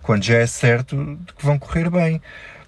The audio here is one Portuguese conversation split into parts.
quando já é certo de que vão correr bem.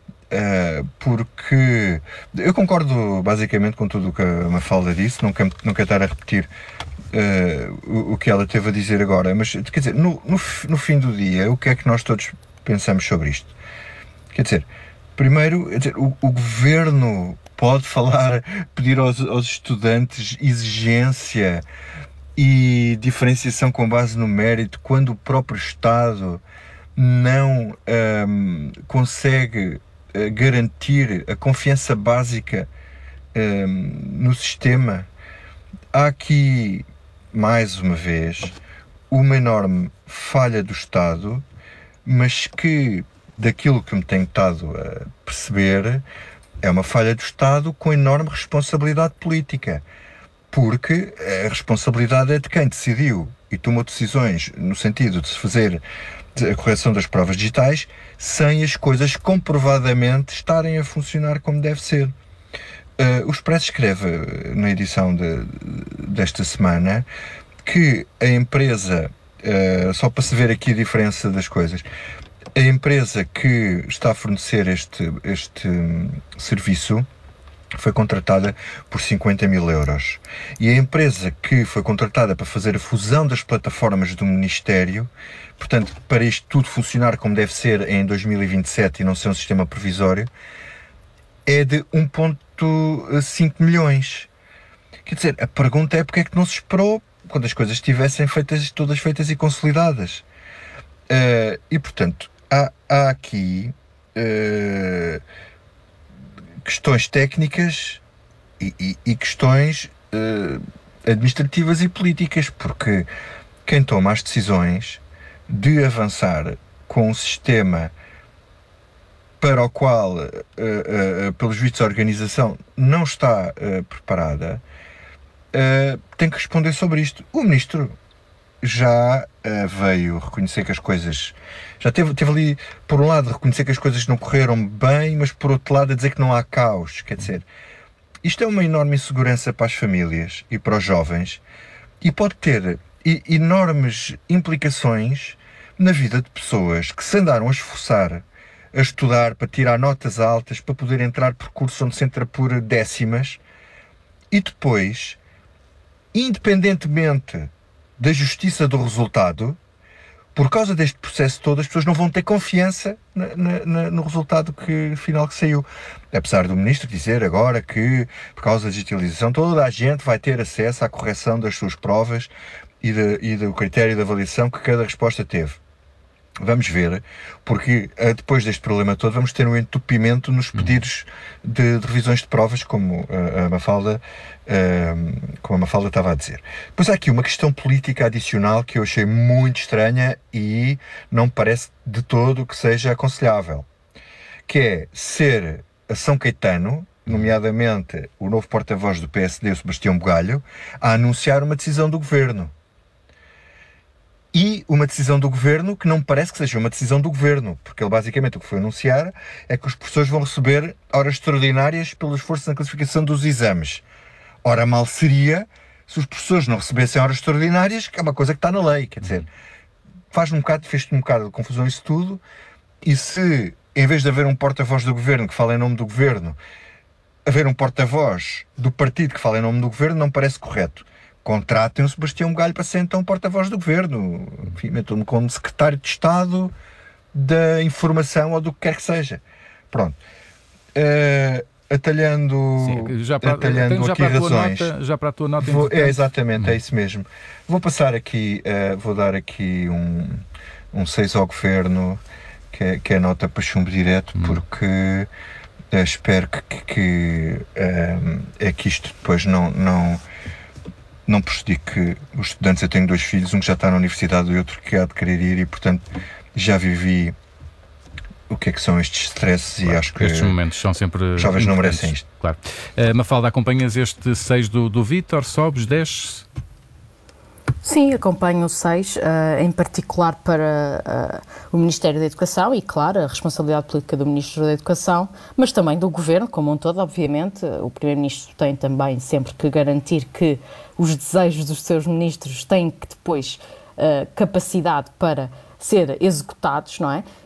Porque eu concordo basicamente com tudo o que a Mafalda disse, não quero estar a repetir o que ela teve a dizer agora, mas quer dizer, no fim do dia, o que é que nós todos pensamos sobre isto? Quer dizer, primeiro, o governo pode pedir aos estudantes exigência e diferenciação com base no mérito quando o próprio Estado não consegue garantir a confiança básica no sistema. Há aqui, mais uma vez, uma enorme falha do Estado, mas que, daquilo que me tenho estado a perceber, é uma falha do Estado com enorme responsabilidade política, porque a responsabilidade é de quem decidiu e tomou decisões no sentido de se fazer a correção das provas digitais sem as coisas comprovadamente estarem a funcionar como deve ser. O Expresso escreve na edição desta semana que a empresa, só para se ver aqui a diferença das coisas, a empresa que está a fornecer este serviço foi contratada por 50 mil euros. E a empresa que foi contratada para fazer a fusão das plataformas do Ministério, portanto, para isto tudo funcionar como deve ser em 2027 e não ser um sistema provisório, é de 1,5 milhões. Quer dizer, a pergunta é porque é que não se esperou quando as coisas estivessem todas feitas e consolidadas. E, portanto, há aqui questões técnicas e questões administrativas e políticas, porque quem toma as decisões de avançar com um sistema para o qual, pelos vistos, a organização não está preparada, tem que responder sobre isto. O Ministro já veio reconhecer que as coisas... Já teve ali, por um lado, reconhecer que as coisas não correram bem, mas por outro lado a dizer que não há caos. Quer dizer, isto é uma enorme insegurança para as famílias e para os jovens e pode ter enormes implicações na vida de pessoas que se andaram a esforçar a estudar para tirar notas altas, para poder entrar por cursos onde se entra por décimas e depois, independentemente da justiça do resultado, por causa deste processo todo, as pessoas não vão ter confiança no resultado final que saiu. Apesar do Ministro dizer agora que, por causa da digitalização, toda a gente vai ter acesso à correção das suas provas e do critério de avaliação que cada resposta teve. Vamos ver, porque depois deste problema todo vamos ter um entupimento nos pedidos de revisões de provas, como a Mafalda estava a dizer. Depois há aqui uma questão política adicional que eu achei muito estranha e não me parece de todo que seja aconselhável, que é ser a São Caetano, nomeadamente o novo porta-voz do PSD, o Sebastião Bugalho, a anunciar uma decisão do Governo. E uma decisão do Governo que não me parece que seja uma decisão do Governo, porque ele basicamente o que foi anunciar é que os professores vão receber horas extraordinárias pelo esforço na classificação dos exames. Ora, mal seria se os professores não recebessem horas extraordinárias, que é uma coisa que está na lei, quer dizer, fez-te um bocado de confusão isso tudo, e se, em vez de haver um porta-voz do Governo que fala em nome do Governo, haver um porta-voz do partido que fala em nome do Governo, não me parece correto. Contratem o Sebastião Bugalho para ser então porta-voz do Governo. Enfim, metam-me como secretário de Estado da Informação ou do que quer que seja. Pronto. Atalhando aqui razões. Já para a tua nota. Exatamente, é isso mesmo. Vou passar aqui, vou dar aqui um 6 ao Governo, que é a nota para chumbo direto, porque espero que isto depois não prejudique os estudantes. Eu tenho 2 filhos, um que já está na universidade e outro que há de querer ir, e portanto já vivi o que é que são estes stresses, e acho que estes momentos são sempre jovens não merecem isto. Claro. Mafalda, acompanhas este 6 do Vítor? Sobes, desces? Sim, acompanho o 6, em particular para o Ministério da Educação e, claro, a responsabilidade política do Ministro da Educação, mas também do Governo como um todo, obviamente. O Primeiro-Ministro tem também sempre que garantir que os desejos dos seus ministros têm que depois capacidade para ser executados, não é?